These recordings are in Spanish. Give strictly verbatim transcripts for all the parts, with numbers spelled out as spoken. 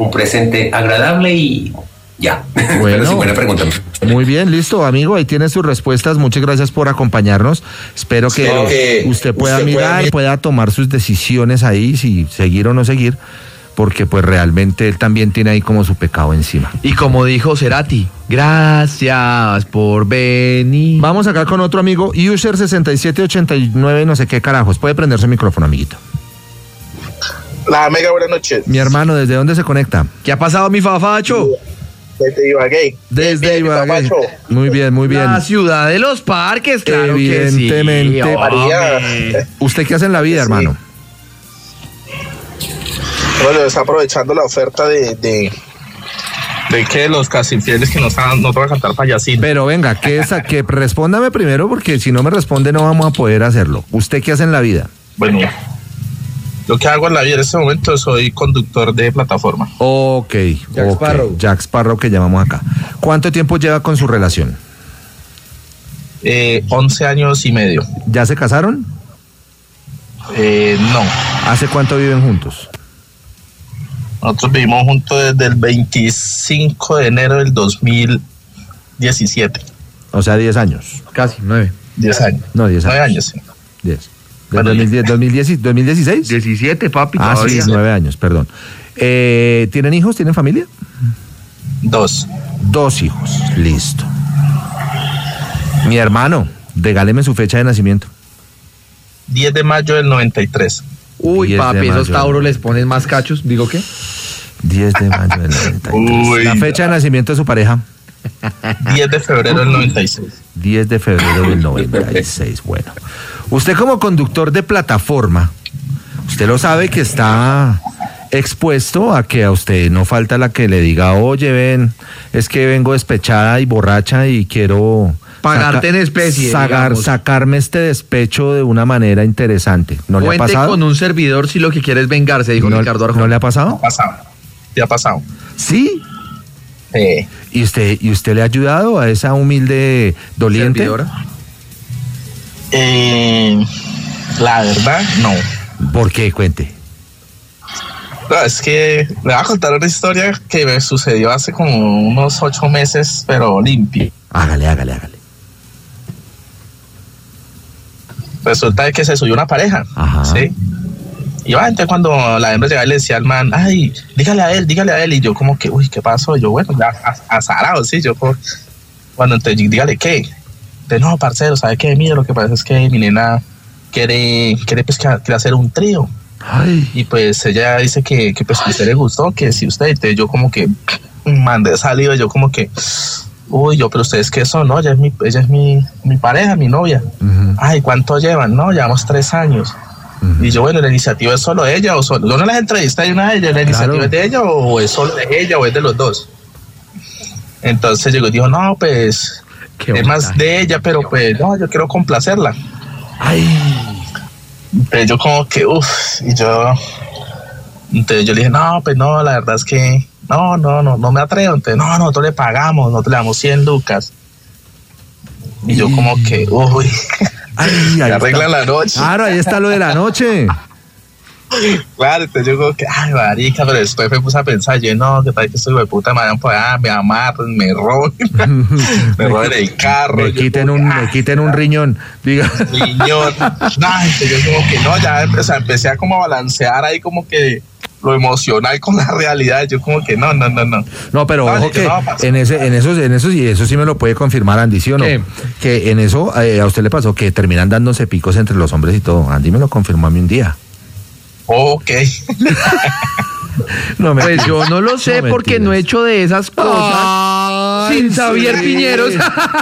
un presente agradable y ya. Bueno, pero sí, buena pregunta. Muy bien, listo, amigo, ahí tiene sus respuestas. Muchas gracias por acompañarnos. Espero que, Espero que usted pueda usted mirar, pueda... pueda tomar sus decisiones ahí, si seguir o no seguir, porque pues realmente él también tiene ahí como su pecado encima. Y como dijo Cerati, gracias por venir. Vamos acá con otro amigo, User sesenta y siete ochenta y nueve, no sé qué carajos. Puede prenderse el micrófono, amiguito. La mega, buenas noches. Mi hermano, ¿desde dónde se conecta? ¿Qué ha pasado, mi fafacho? Desde Ibagué. Desde Bien, Ibagué. Muy bien, muy bien. La ciudad de los parques, claro Evidentemente. que sí. María. ¿Usted qué hace en la vida, Sí. hermano? Bueno, está aprovechando la oferta de, de, de que los casi infieles que nos van, nos van a cantar payasín. Pero venga, que esa, que respóndame primero, porque si no me responde no vamos a poder hacerlo. ¿Usted qué hace en la vida? Bueno, lo que hago en la vida en este momento, soy conductor de plataforma. Ok, Jack ok, Sparrow. Jack Sparrow, que llamamos acá. ¿Cuánto tiempo lleva con su relación? Eh, once años y medio. ¿Ya se casaron? Eh, no, ¿Hace cuánto viven juntos? nosotros vivimos juntos desde el veinticinco de enero del dos mil diecisiete. O sea, diez años. Casi, nueve. diez años. No, diez nueve años. años, sí. diez. Bueno, ¿dos mil diez, dos mil diez, dos mil dieciséis? diecisiete, papi, Ah, sí, todavía. nueve años, perdón. Eh, ¿Tienen hijos? ¿Tienen familia? Dos. Dos hijos, listo. Mi hermano, regáleme su fecha de nacimiento. diez de mayo del noventa y tres. Uy, diez de papi, esos mayo. tauros les ponen más cachos. ¿Digo qué? diez de mayo del noventa y tres. Uy. La fecha de nacimiento de su pareja. diez de febrero del noventa y seis. diez de febrero del noventa y seis. Bueno, usted como conductor de plataforma, usted lo sabe que está expuesto a que a usted no falta la que le diga, oye, ven, es que vengo despechada y borracha y quiero Pagarte en especie, sacar, digamos. sacarme este despecho de una manera interesante. ¿No le ha Cuente pasado? con un servidor si lo que quiere es vengarse, dijo ¿No, Ricardo Arjona. ¿No le ha pasado? Pasado. Ya ha pasado. Sí. Eh, ¿Y usted, ¿Y usted le ha ayudado a esa humilde doliente? Servidora. eh, la verdad, no. ¿Por qué? Cuente. No, es que le voy a contar una historia que me sucedió hace como unos ocho meses, pero limpio. Hágale, hágale, hágale. Resulta de que se subió una pareja, Ajá. ¿sí? Y va, entonces cuando la hembra llegaba y le decía al man, ay, dígale a él, dígale a él. Y yo como que, uy, ¿qué pasó? Yo, bueno, ya a- azarado, sí. Yo, como, bueno, entonces, dígale, ¿qué? Entonces, no, parcero, ¿sabe qué? Mira, lo que pasa es que mi nena quiere, quiere, pues, que- quiere hacer un trío. Ay. Y pues ella dice que, que pues que a usted le gustó, que si usted, entonces yo como que mandé salido, yo como que, uy, yo, pero ustedes qué son, no, ella es mi, ella es mi, mi pareja, mi novia. Ujú, Ay, ¿cuánto llevan? No, llevamos tres años. ujú. Y yo, bueno, ¿la iniciativa es solo de ella o solo? Yo no las entrevisté de una de ellas, ¿la iniciativa Claro. es de ella o es solo de ella o es de los dos? Entonces llegó y dijo, no, pues Qué es más bonita. de ella, pero pues no, yo quiero complacerla. Ay. Entonces yo como que, uff, y yo, entonces yo le dije, no, pues no, la verdad es que, no, no, no, no me atrevo. Entonces, no, nosotros le pagamos, nosotros le damos cien lucas. Y yo como que, uy, Ay, se ahí arregla está. la noche. Claro, ahí está lo de la noche. Claro, entonces yo como que, ay, marica, pero después me puse a pensar, yo, no, que tal que estoy de puta, me vayan por allá, me amarren, me roben, me roben el carro. Me yo quiten como un, que, me ay, quiten un riñón. Diga. riñón. No, entonces yo como que no, ya o sea, empecé a como a balancear ahí como que lo emocional con la realidad. Yo como que no, no, no, no. No, pero No, ojo yo que no, pasó. en ese, en esos, en esos, y eso sí me lo puede confirmar Andy, ¿sí o no? ¿Qué? Que en eso eh, a usted le pasó que terminan dándose picos entre los hombres y todo. Andy me lo confirmó a mí un día. Ok. No me. Pues yo no lo sé No porque mentiras. no he hecho de esas cosas Ay, sin Xavier sí. Piñeros.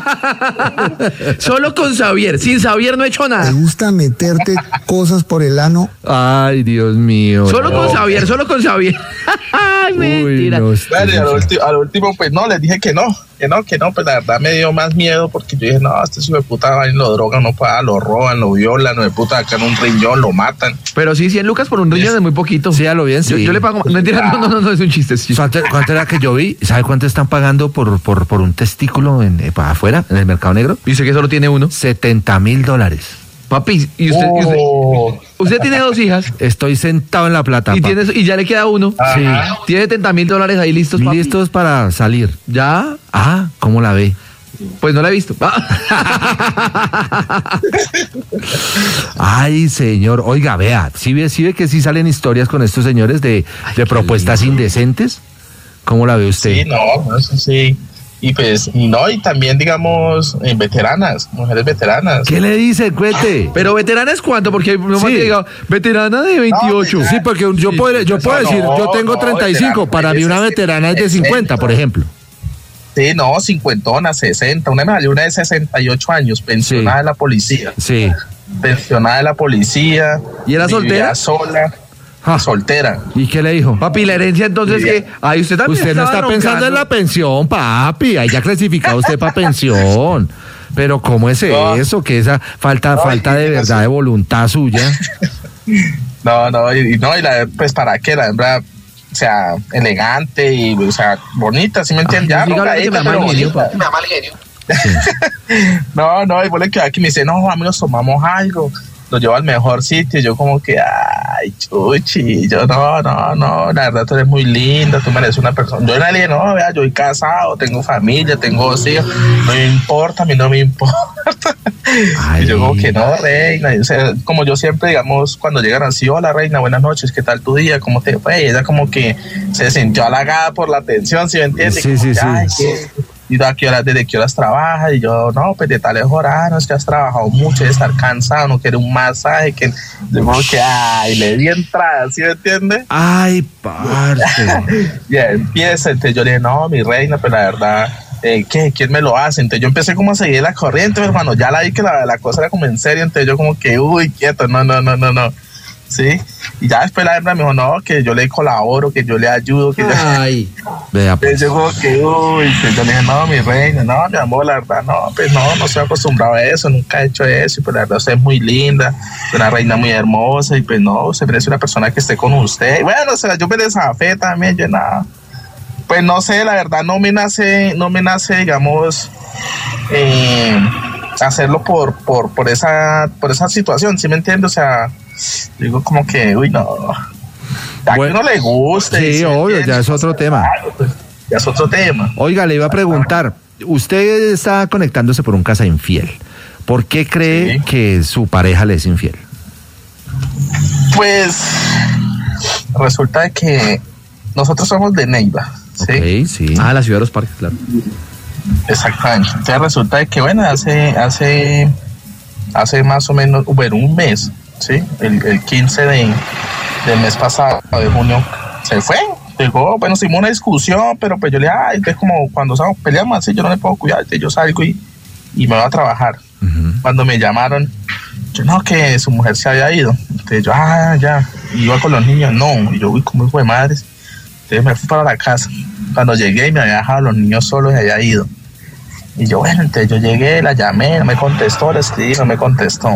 Solo con Xavier. Sin Xavier no he hecho ¿Te nada. gusta meterte cosas por el ano? Ay, Dios mío. Solo con no. Xavier, solo con Xavier. Ay, Uy, mentira. no, Bueno, y a lo, ulti- a lo último, pues no, les dije que no, que no, que no, pues la verdad me dio más miedo porque yo dije, no, este hijo de puta va y lo drogan, no pueda, lo roban, lo violan, no de puta, sacan un riñón, lo matan. Pero sí, cien lucas por un riñón es muy poquito. Sí, a lo bien, sí. Yo, yo le pago. Mentira, no, no, no, no, es un chiste. Es chiste. ¿Cuánto, cuánto era que yo vi? ¿Sabe cuánto están pagando por, por, por un testículo en, eh, para afuera, en el mercado negro? Dice que solo tiene uno. setenta mil dólares. Papi, y usted, y usted- Oh, Usted tiene dos hijas Estoy sentado en la plata. y, papi. tiene, y ya le queda uno. Sí. Tiene setenta mil dólares ahí listos, papi. Listos para salir. ¿Ya? Ah, ¿cómo la ve? Pues no la he visto. Ay, señor. Oiga, vea, ¿sí ve, sí ve que sí salen historias con estos señores de, de propuestas indecentes? ¿Cómo la ve usted? Sí, no, eso sí. Y pues, y no, y también, digamos, eh, veteranas, mujeres veteranas. ¿Qué le dice, cuete? Pero veterana es cuánto, porque no Sí. me ha llegado. Veterana de veintiocho. No, Sí, porque yo Sí, puedo, yo puedo no, decir, yo tengo no, treinta y cinco, veterana, para mí una es- veterana es de cincuenta, por ejemplo. Sí, no, cincuentona, sesenta. Una me salió una de sesenta y ocho años, pensionada Sí. de la policía. Sí. Pensionada de la policía. ¿Y era vivía soltera? sola, Ja. soltera. ¿Y qué le dijo? Papi, la herencia entonces Bien. que. Ay, usted también. Usted no estaba está pensando en roncando. la pensión, papi. Ahí ya clasificado usted para pensión. Pero ¿cómo es No. eso? Que esa falta, No, falta y- de verdad de voluntad suya. No, no, y, y no, y la, pues para qué, la hembra, o sea, elegante y, o sea, bonita, ¿sí me entiendes? Ay, Ya, no siga hablando que me arrugadita, da mal pero genio, bonita. papi. No, no, y vuelve que aquí me dice, no, amigos, tomamos algo, lo llevo al mejor sitio, y yo como que, ay, chuchi, yo no, no, no, la verdad tú eres muy linda, tú mereces una persona. Yo le dije, no, vea, yo soy casado, tengo familia, tengo dos hijos, no me importa, a mí no me importa. Ay. Y yo como que no, reina, y, o sea, como yo siempre, digamos, cuando llegan así, hola, reina, buenas noches, ¿qué tal tu día? ¿Cómo te fue? Y ella como que se sintió halagada por la atención, ¿sí me entiendes? Sí, Como sí, que, sí. "Ay, ¿qué? ¿Y a qué horas, desde qué horas trabajas?" Y yo, no, pues de tales horarios, que has trabajado mucho, de estar cansado, no quiere un masaje, que yo como que, ay, le di entrada, ¿sí me entiendes? Ay, parce. Y empieza, entonces yo le dije, no, mi reina, pero la verdad, eh, ¿qué? ¿Quién me lo hace? Entonces yo empecé como a seguir la corriente, pero cuando ya la vi que la, la cosa era como en serio, entonces yo como que, uy, quieto, no, no, no, no, no, ¿sí? Y ya después la hembra me dijo, no, que yo le colaboro, que yo le ayudo, que yo... Ay. Vea, pues. Entonces yo como que, uy, pues yo le dije, no, mi reina, no, mi amor, la verdad, no, pues no, no estoy acostumbrado a eso, nunca he hecho eso, y pues la verdad usted es muy linda, una reina muy hermosa, y pues no, usted merece una persona que esté con usted. Y bueno, o sea, yo me desafé también, yo nada, pues no sé, la verdad no me nace, no me nace, digamos, eh, hacerlo por, por, por esa, por esa situación, ¿sí me entiende? O sea, digo como que, uy, no, a Bueno, que uno le guste. sí, ¿sí me obvio, entiende? ya es otro tema. Claro, pues, ya es otro tema. Oiga, le iba a preguntar, usted está conectándose por un casa infiel. ¿Por qué cree Sí. que su pareja le es infiel? Pues resulta de que nosotros somos de Neiva, ¿sí? Ok, sí. Ah, la ciudad de los parques, claro. Exactamente. Entonces resulta de que, bueno, hace, hace, hace más o menos, bueno, un mes, ¿sí? El, el quince de, del mes pasado, de junio, se fue. Llegó, bueno, hicimos una discusión, pero pues yo le dije, ay, entonces como cuando salgo, peleamos así, yo no le puedo cuidar, entonces yo salgo y, y me voy a trabajar. Ujú. Cuando me llamaron, yo no, que su mujer se había ido. Entonces yo, ah, ya, y iba con los niños, no. Y yo, uy, como hijo de madres. Entonces me fui para la casa. Cuando llegué y me había dejado a los niños solos y había ido. Y yo, bueno, entonces yo llegué, la llamé, no me contestó, le escribí, no me contestó.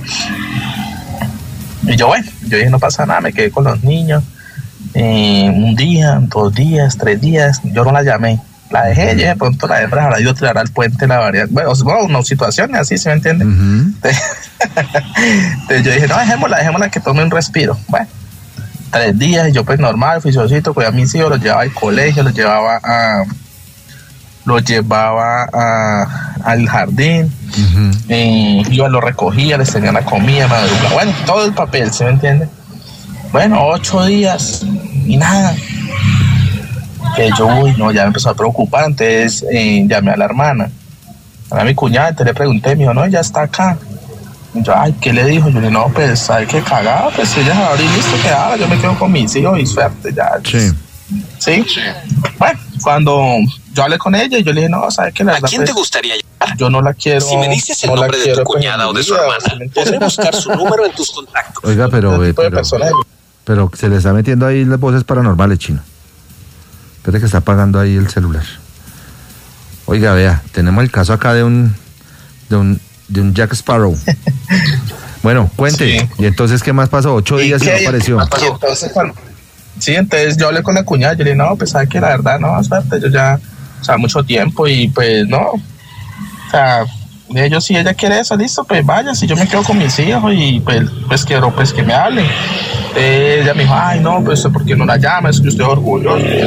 Y yo, bueno, yo dije, no pasa nada, me quedé con los niños. Eh, un día, dos días, tres días, yo no la llamé. La dejé, y de pronto la hembra habrá ido a tirar al puente la variedad. Bueno, bueno, una situación así, ¿se me entiende? Ujú. Entonces yo dije, no, dejémosla, dejémosla que tome un respiro. Bueno, tres días, y yo pues normal, juiciosito, cuidaba a mis hijos, los llevaba al colegio, los llevaba a los llevaba a, al jardín, Ujú. eh, iba, los recogía, les tenía la comida, madrugada, bueno, todo el papel, ¿se me entiende? Bueno, ocho días y nada. Que yo, uy, no, ya me empezó a preocupar, entonces eh, llamé a la hermana, a mi cuñada, entonces le pregunté, me dijo, no, ya está acá. Y yo, ay, ¿qué le dijo? Yo le dije, no, pues, ¿sabes qué cagada? Pues si ella se va a abrir, listo, que haga, yo me quedo con mis hijos y suerte, ya. Sí. ¿Sí? Bueno, cuando yo hablé con ella, yo le dije, no, ¿sabes qué? La ¿A verdad, quién pues, te gustaría llamar? yo no la quiero. Si me dices el no la nombre de quiero, tu pues, cuñada en o mi de su vida, hermana, ¿sí me entiendes? podré buscar su número en tus contactos. Oiga, pero, Este eh, tipo de pero, personas. pero se le está metiendo ahí las voces paranormales, chino. Espere que está apagando ahí el celular. Oiga, vea, tenemos el caso acá de un de un, de un Jack Sparrow. Bueno, cuente. Sí. ¿Y entonces qué más pasó? Ocho ¿Y días y qué? no apareció. Y entonces, cuando- sí, entonces yo hablé con la cuñada, yo le dije, no, pues sabes que la verdad, no, suerte, yo ya, o sea, mucho tiempo y pues no, o sea, Le dije yo, si ella quiere eso, listo, pues vaya, si yo me quedo con mis hijos y pues, pues quiero pues que me hablen. Eh, ella me dijo, ay no, pues ¿por qué no la llama? Es que estoy orgulloso. Y yo,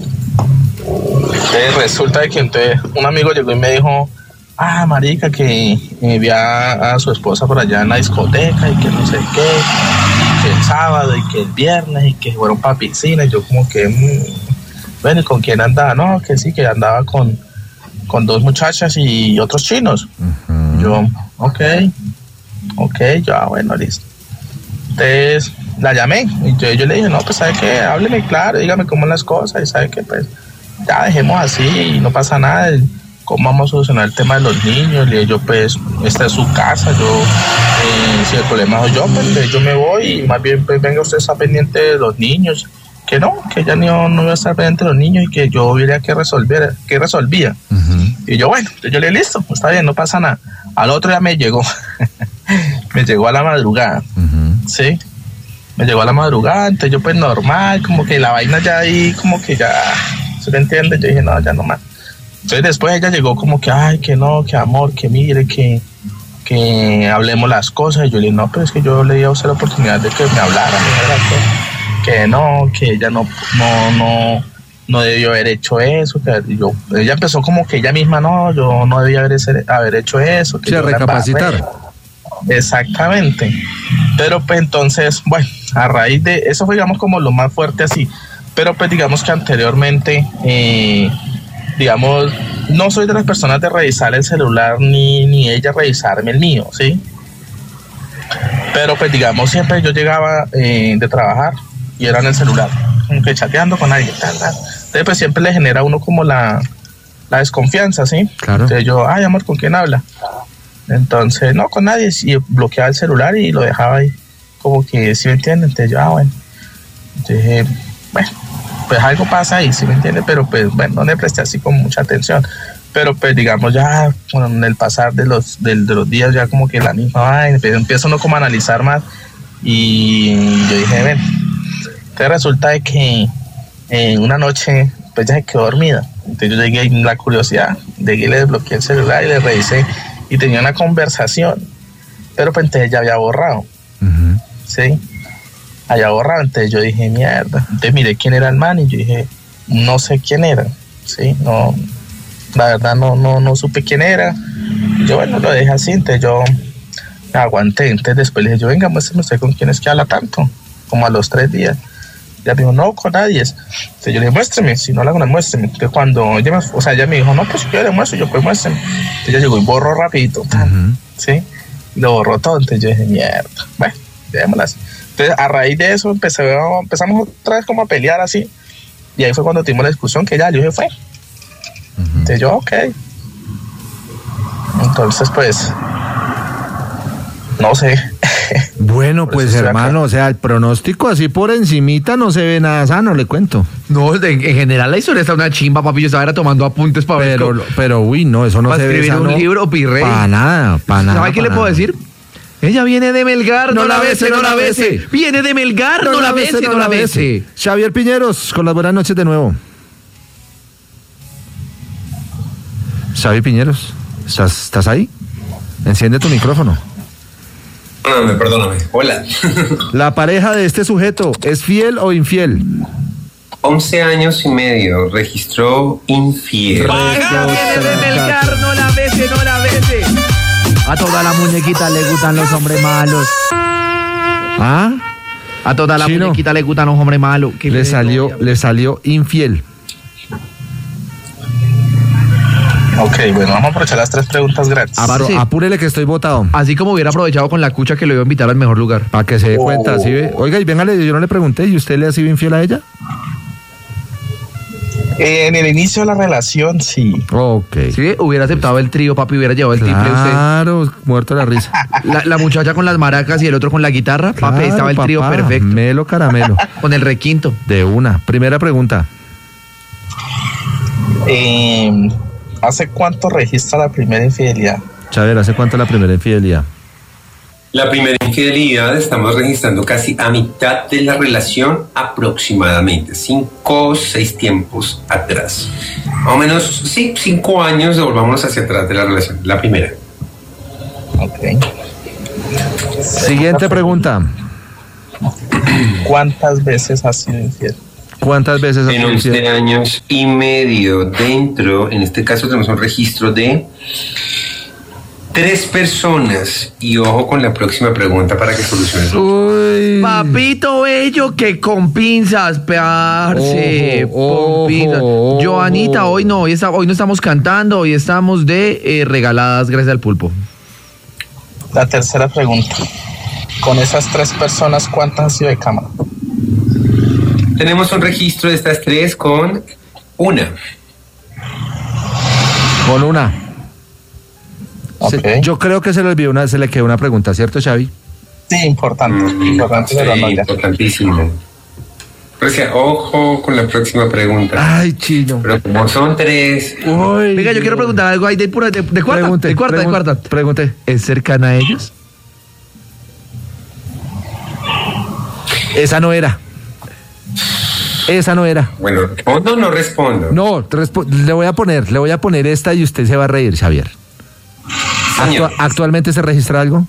no. Entonces resulta de que entonces un amigo llegó y me dijo, ah, marica, que eh, vi a, a su esposa por allá en la discoteca y que no sé qué, y que el sábado y que el viernes y que fueron para piscina. Y yo como que, mmm, bueno, ¿y con quién andaba? No, que sí, que andaba con, con dos muchachas y otros chinos. Uh-huh. Yo, ok, ok, yo, ah, bueno, listo. Entonces la llamé y yo, yo le dije, no, pues ¿sabe qué? Hábleme claro, dígame cómo las cosas y ¿sabe qué? Pues ya dejemos así y no pasa nada. ¿Cómo vamos a solucionar el tema de los niños? Le dije yo, pues esta es su casa, yo, eh, si el problema soy yo, pues yo me voy y más bien pues venga usted a estar pendiente de los niños. Que no, que ella no, no iba a estar pendiente de los niños y que yo hubiera que resolver, que resolvía. Uh-huh. Y yo, bueno, yo le dije, listo, pues está bien, no pasa nada. Al otro día me llegó, me llegó a la madrugada, uh-huh. ¿sí? Me llegó a la madrugada, entonces yo pues normal, como que la vaina ya ahí, como que ya, ¿se le entiende? Yo dije, no, ya no más. Entonces después ella llegó como que, ay, que no, que amor, que mire, que, que hablemos las cosas. Y yo le dije, no, pero es que yo le di a usted la oportunidad de que me hablara, que no, que ella no, no, no, no debió haber hecho eso. Que yo, ella empezó como que ella misma, no, yo no debía haber, haber hecho eso. Que sí, a recapacitar. Exactamente. Pero pues entonces, bueno, a raíz de eso fue, digamos, como lo más fuerte así. Pero pues digamos que anteriormente, eh, digamos, no soy de las personas de revisar el celular ni, ni ella revisarme el mío, ¿sí? Pero pues digamos, siempre yo llegaba eh, de trabajar y era en el celular, como que chateando con alguien, tal, tal. Entonces pues siempre le genera a uno como la, la desconfianza, ¿sí? Claro. Entonces yo, ay amor, ¿con quién habla? Entonces, no, con nadie, y bloqueaba el celular y lo dejaba ahí, como que, ¿sí me entienden? Entonces yo, ah, bueno. Entonces, bueno, pues algo pasa ahí, ¿sí me entiende? Pero pues, bueno, no le presté así con mucha atención. Pero pues, digamos, ya con el pasar de los, de, de los días, ya como que la misma vaina, pues, empiezo uno como a analizar más, y yo dije, ven, entonces resulta de que eh, una noche, pues ya se quedó dormida. Entonces yo llegué en la curiosidad, llegué y le desbloqueé el celular y le revisé, y tenía una conversación, pero pues entonces ya había borrado, uh-huh. ¿sí? Había borrado, entonces yo dije, mierda. Entonces miré quién era el man y yo dije, no sé quién era, ¿sí? No, la verdad no, no, no supe quién era. Y yo, bueno, lo dejé así, entonces yo me aguanté. Entonces después le dije, yo, venga, muéstrame usted con quién es que habla tanto, como a los tres días. Ella me dijo, no, con nadie. Entonces yo le dije, muéstrame, si no la hago, muéstrame. Entonces cuando ella me, o sea, ella me dijo, no, pues yo le muestro, yo pues muéstrame. Entonces ella llegó y borró rapidito, uh-huh. ¿sí? Y lo borró todo, entonces yo dije, mierda, bueno, démosla así. Entonces a raíz de eso empecé, empezamos otra vez como a pelear así. Y ahí fue cuando tuvimos la discusión que ya, yo dije, fue. Uh-huh. Entonces yo, ok. Entonces pues, no sé. Bueno, pues hermano, o sea, el pronóstico así por encimita no se ve nada sano, le cuento. No, en, en general la historia está una chimba, papi. Yo estaba era tomando apuntes para ver. Pero, pero, uy, no, eso no se ve sano. Para escribir un libro, pirrey. Para nada, para nada. ¿Sabes qué le puedo decir? Ella viene de Melgar, no, no la bese, no la bese. Viene de Melgar, no, no la bese, no la bese. Xavier Piñeros, con las buenas noches de nuevo. Xavier Piñeros, ¿estás, ¿estás ahí? Enciende tu micrófono. Perdóname, perdóname. Hola. ¿La pareja de este sujeto es fiel o infiel? once años y medio, registró infiel. Paga, viene de Melgar, no la bese, no la bese. A toda la muñequita le gustan los hombres malos. ¿Ah? A toda la Chino, muñequita le gustan los hombres malos. Le salió, le salió infiel. Ok, bueno, vamos a aprovechar las tres preguntas gratis. Aparo, sí. Apúrele que estoy botado. Así como hubiera aprovechado con la cucha que lo iba a invitar al mejor lugar. Para que se dé cuenta, ¿sí ve? Oiga, y véngale, yo no le pregunté, ¿y usted le ha sido infiel a ella? Eh, en el inicio de la relación, sí. Ok. Sí, hubiera aceptado el trío, papi, hubiera llevado el triple usted. Claro, muerto de la risa. La, la muchacha con las maracas y el otro con la guitarra, Claro, papi, estaba el papá, trío perfecto. Melo caramelo. Con el requinto. De una. Primera pregunta. Eh, ¿Hace cuánto registra la primera infidelidad? Xavier, ¿hace cuánto la primera infidelidad? La primera infidelidad estamos registrando casi a mitad de la relación aproximadamente, cinco o seis tiempos atrás. Más o menos, sí, cinco años, devolvámonos hacia atrás de la relación, la primera. Ok. Siguiente pregunta. ¿Cuántas veces has sido infiel? ¿Cuántas veces has En sido once infiel? años y medio dentro, en este caso tenemos un registro de tres personas. Y ojo con la próxima pregunta para que soluciones. Uy. Papito bello que con pinzas, parce. Ojo, con pinzas. ojo, ojo. Joanita, hoy no, hoy, está, hoy no estamos cantando, hoy estamos de eh, regaladas gracias al pulpo. La tercera pregunta. Con esas tres personas, ¿cuántas has sido de cama? Tenemos un registro de estas tres con una. Con una. Se- Ok. yo creo que se le olvidó una, se le quedó una pregunta, ¿cierto, Xavi? Sí, importante. Mm, Importante sí, de la nota. importantísimo. O sea, ojo con la próxima pregunta. Ay, chino. Pero como son tres, Uy, Venga, yo quiero preguntar algo ahí de pura, de, de cuarta, Pregunte, de cuarta, de pregun- cuarta. Pregunte. ¿Es cercana a ellos? Esa no era. Esa no era. bueno, ¿respondo o no respondo? No, respo- le voy a poner, le voy a poner esta y usted se va a reír, Xavier. Señor. Actua- ¿Actualmente se registra algo?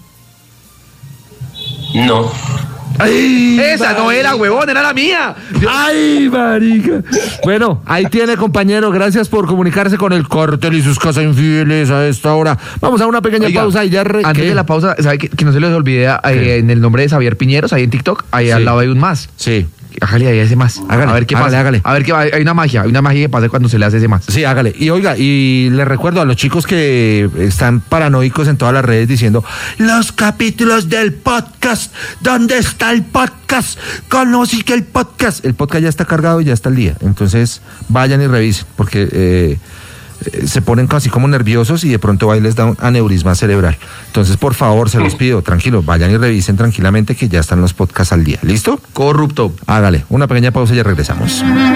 No. ¡Ay! Esa no era, huevón, era la mía. ¡Ay, marica! Bueno, ahí tiene, compañero. Gracias por comunicarse con el cartel y sus casas infieles a esta hora. Vamos a una pequeña Oiga, pausa y ya... Re- antes ¿qué? de la pausa, ¿sabe que, que no se les olvide eh, ¿Qué? en el nombre de Xavier Piñeros, ahí en TikTok, ahí Sí. al lado hay un más. Sí. Hágale ahí ese más. Hágale, a ver qué hágale, pasa. hágale. A ver qué va. Hay una magia, hay una magia que pasa cuando se le hace ese más. Sí, hágale. Y oiga, y le recuerdo a los chicos que están paranoicos en todas las redes diciendo los capítulos del podcast, ¿dónde está el podcast? Conocí que el podcast, el podcast ya está cargado y ya está al día. Entonces vayan y revisen, porque eh, eh, se ponen casi como nerviosos y de pronto ahí les da un aneurisma cerebral. Entonces, por favor, se los pido, tranquilos, vayan y revisen tranquilamente que ya están los podcasts al día. ¿Listo? Corrupto. Hágale, una pequeña pausa y ya regresamos.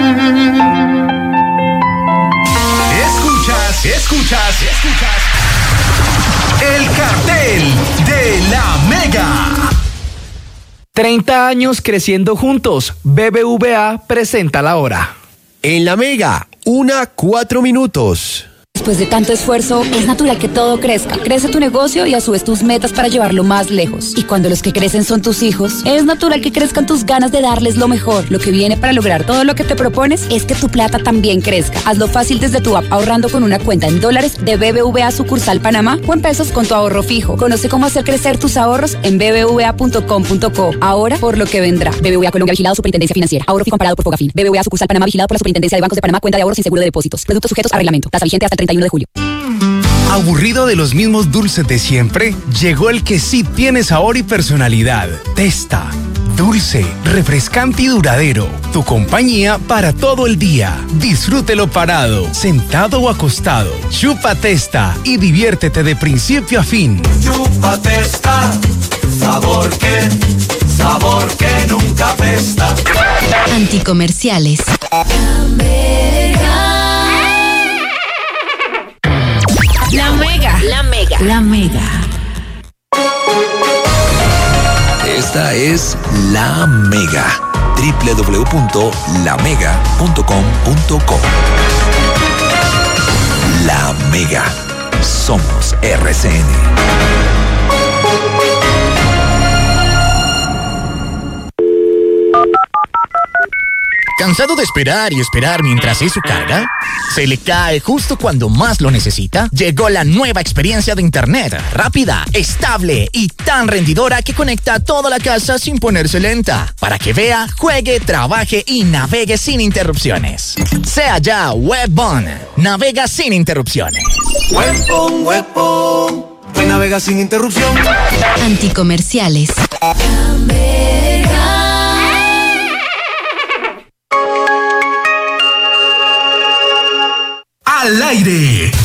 Escuchas, escuchas, escuchas. El cartel de la Mega. treinta años creciendo juntos. B B V A presenta la hora. En la Mega, una cuatro minutos. Después de tanto esfuerzo, es natural que todo crezca. Crece tu negocio y a su vez tus metas para llevarlo más lejos. Y cuando los que crecen son tus hijos, es natural que crezcan tus ganas de darles lo mejor. Lo que viene para lograr todo lo que te propones es que tu plata también crezca. Hazlo fácil desde tu app ahorrando con una cuenta en dólares de B B V A sucursal Panamá o en pesos con tu ahorro fijo. Conoce cómo hacer crecer tus ahorros en b b v a punto com punto co. Ahora por lo que vendrá. B B V A Colombia vigilado Superintendencia Financiera. Ahorro fijo comparado por Fogafín. B B V A sucursal Panamá vigilado por la Superintendencia de Bancos de Panamá. Cuenta de ahorros sin seguro de depósitos. Productos sujetos a reglamento. Tasa vigente hasta el treinta y uno de julio. ¿Aburrido de los mismos dulces de siempre? Llegó el que sí tiene sabor y personalidad. Testa. Dulce, refrescante y duradero. Tu compañía para todo el día. Disfrútelo parado, sentado o acostado. Chupa Testa y diviértete de principio a fin. Chupa Testa, sabor que, sabor que nunca apesta. Anticomerciales. La Mega. La Mega. La Mega. Esta es La Mega. doble u doble u doble u punto la mega punto com punto co. La Mega. Somos R C N. ¿Cansado de esperar y esperar mientras eso carga? ¿Se le cae justo cuando más lo necesita? Llegó la nueva experiencia de Internet, rápida, estable y tan rendidora que conecta toda la casa sin ponerse lenta, para que vea, juegue, trabaje y navegue sin interrupciones. Sea ya WebOn, navega sin interrupciones. WebOn, WebOn, pues navega sin interrupción. Anticomerciales. Al aire.